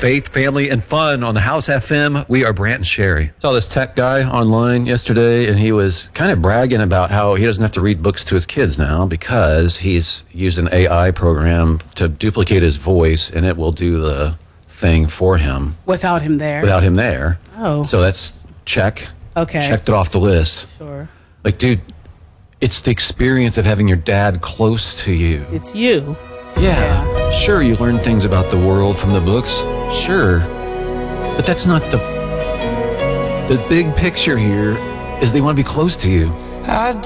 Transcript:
faith, family, and fun on the House FM. We are Brant and Sherry. Saw this tech guy online yesterday, and he was kind of bragging about how he doesn't have to read books to his kids now because he's used an AI program to duplicate his voice, and it will do the thing for him. Without him there? Without him there. Oh. So that's check. Okay. Checked it off the list. Sure. Like, dude, it's the experience of having your dad close to you. It's you. Yeah. Sure, you learn things about the world from the books. Sure. But that's not the big picture here is they want to be close to you.